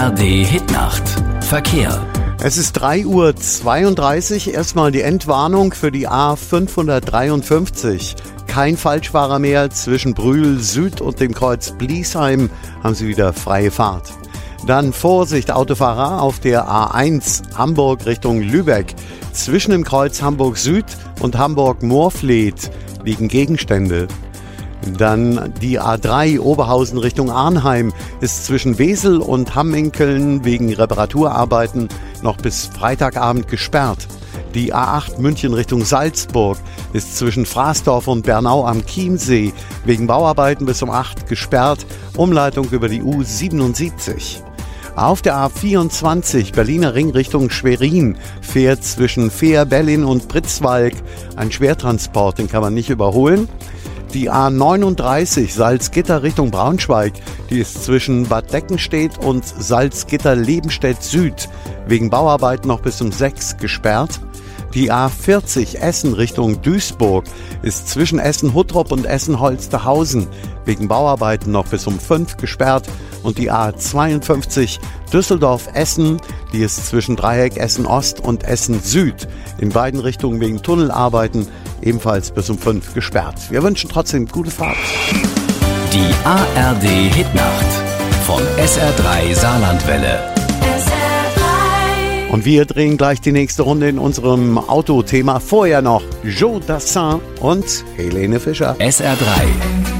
ARD Hitnacht. Verkehr. Es ist 3:32 Uhr. Erstmal die Endwarnung für die A553. Kein Falschfahrer mehr. Zwischen Brühl Süd und dem Kreuz Bliesheim haben Sie wieder freie Fahrt. Dann Vorsicht, Autofahrer auf der A1 Hamburg Richtung Lübeck. Zwischen dem Kreuz Hamburg Süd und Hamburg Moorfleet liegen Gegenstände. Dann die A3 Oberhausen Richtung Arnheim ist zwischen Wesel und Hamminkeln wegen Reparaturarbeiten noch bis Freitagabend gesperrt. Die A8 München Richtung Salzburg ist zwischen Fraßdorf und Bernau am Chiemsee wegen Bauarbeiten bis um 8 gesperrt. Umleitung über die U77. Auf der A24 Berliner Ring Richtung Schwerin fährt zwischen Fehr-Bellin und Pritzwalk ein Schwertransport, den kann man nicht überholen. Die A39 Salzgitter Richtung Braunschweig, die ist zwischen Bad Deckenstedt und Salzgitter-Lebenstedt Süd wegen Bauarbeiten noch bis um 6 gesperrt. Die A40 Essen Richtung Duisburg ist zwischen Essen-Huttrop und Essen-Holsterhausen wegen Bauarbeiten noch bis um 5 gesperrt. Und die A52 Düsseldorf-Essen, die ist zwischen Dreieck Essen-Ost und Essen-Süd in beiden Richtungen wegen Tunnelarbeiten ebenfalls bis um 5 gesperrt. Wir wünschen trotzdem gute Fahrt. Die ARD Hitnacht von SR3 Saarlandwelle. Und wir drehen gleich die nächste Runde in unserem Autothema. Vorher noch Joe Dassin und Helene Fischer. SR3